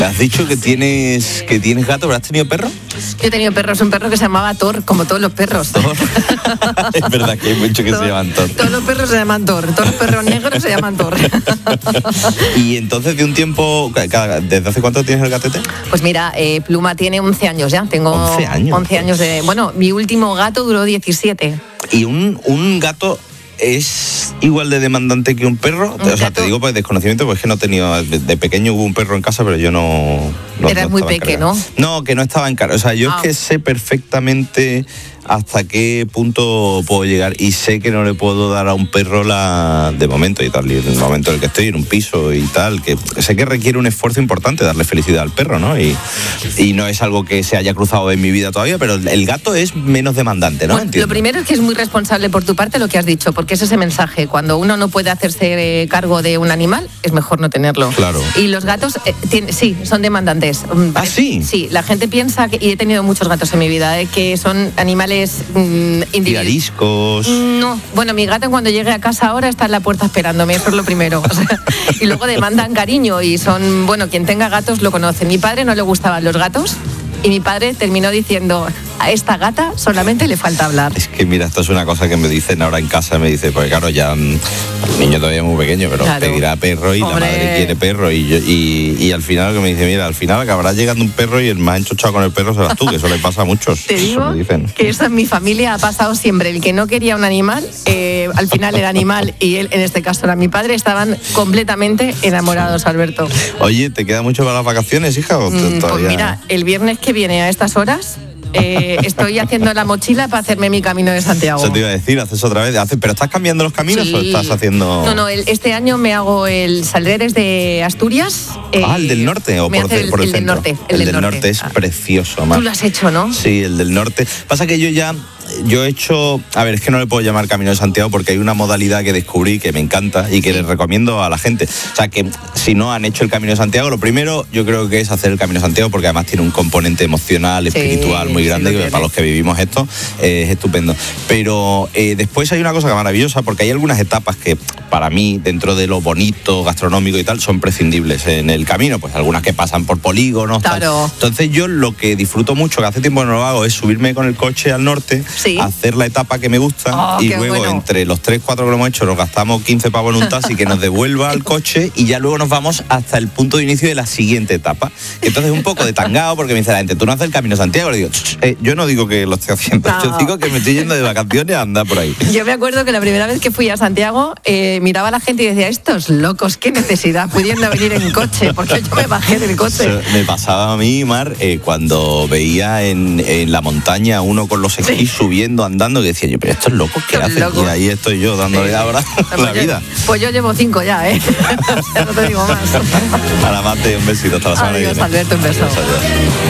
Has dicho que tienes gato, pero ¿has tenido perro? Yo he tenido perros, un perro que se llamaba Thor, como todos los perros. ¿Thor? Es verdad que hay muchos que se llaman Thor. Todos los perros se llaman Thor, todos los perros negros se llaman Thor. Y entonces de un tiempo, ¿desde hace cuánto tienes el gatete? Pues mira, Pluma tiene 11 años ya, tengo 11 años. 11 años de... Bueno, mi último gato duró 17. ¿Y un gato es igual de demandante que un perro? O sea, te digo por desconocimiento, pues que no he tenido... De pequeño hubo un perro en casa, pero yo no Eras muy pequeño, ¿no? No, que no estaba en casa. O sea, yo es que sé perfectamente hasta qué punto puedo llegar y sé que no le puedo dar a un perro de momento y tal, y en el momento en el que estoy en un piso y tal, que sé que requiere un esfuerzo importante darle felicidad al perro, ¿no? Y no es algo que se haya cruzado en mi vida todavía, pero el gato es menos demandante, ¿no? Bueno, lo primero es que es muy responsable por tu parte lo que has dicho, porque es ese mensaje, cuando uno no puede hacerse cargo de un animal, es mejor no tenerlo. Claro. Y los gatos, sí, son demandantes. ¿Ah, sí? Sí, la gente piensa, y he tenido muchos gatos en mi vida, que son animales ariscos. No, bueno, mi gata cuando llegue a casa ahora está en la puerta esperándome, eso es lo primero. O sea, y luego demandan cariño y son, bueno, quien tenga gatos lo conoce. Mi padre no le gustaban los gatos y mi padre terminó diciendo: a esta gata solamente le falta hablar. Es que mira, esto es una cosa que me dicen ahora en casa, me dice, pues claro, ya el niño todavía es muy pequeño, pero claro, pedirá perro y hombre, la madre quiere perro y al final que me dice, mira, al final acabará llegando un perro y el más enchochado con el perro serás tú, que eso le pasa a muchos. Te digo que eso en mi familia ha pasado siempre. El que no quería un animal, al final el animal y él, en este caso era mi padre, estaban completamente enamorados, Alberto. Oye, ¿te queda mucho para las vacaciones, hija? ¿O pues mira, el viernes que viene a estas horas estoy haciendo la mochila para hacerme mi camino de Santiago. Eso te iba a decir, haces otra vez. ¿Pero estás cambiando los caminos o estás haciendo...? No, este año me hago saldré desde Asturias. ¿El del norte o por el centro? Del norte. El del norte es precioso, Mar. Tú lo has hecho, ¿no? Sí, el del norte. Pasa que yo he hecho... A ver, es que no le puedo llamar Camino de Santiago porque hay una modalidad que descubrí que me encanta y que les recomiendo a la gente. O sea, que si no han hecho el Camino de Santiago, lo primero yo creo que es hacer el Camino de Santiago porque además tiene un componente emocional, espiritual muy grande, que para los que vivimos esto es estupendo. Pero después hay una cosa que es maravillosa porque hay algunas etapas que para mí, dentro de lo bonito, gastronómico y tal, son prescindibles en el camino. Pues algunas que pasan por polígonos, claro. Tal. Entonces yo lo que disfruto mucho, que hace tiempo no lo hago, es subirme con el coche al norte, hacer la etapa que me gusta y luego entre los 3-4 que lo hemos hecho nos gastamos 15 pavos en un taxi que nos devuelva al coche y ya luego nos vamos hasta el punto de inicio de la siguiente etapa. Entonces un poco de tangao porque me dice la gente, tú no haces el Camino de Santiago. Le digo, yo no digo que lo estoy haciendo, yo digo que me estoy yendo de vacaciones a andar por ahí. Yo me acuerdo que la primera vez que fui a Santiago miraba a la gente y decía, estos locos, qué necesidad pudiendo venir en coche, porque yo me bajé del coche. Me pasaba a mí, Mar, cuando veía en la montaña uno con los esquís subiendo, andando, que decía yo, pero estos locos, ¿qué hacen? Y ahí estoy yo dándole ahora la vida. Pues yo llevo 5 ya, no te digo más. Para Mate, un besito, hasta la semana que viene. Adiós, Alberto, un beso. Adiós.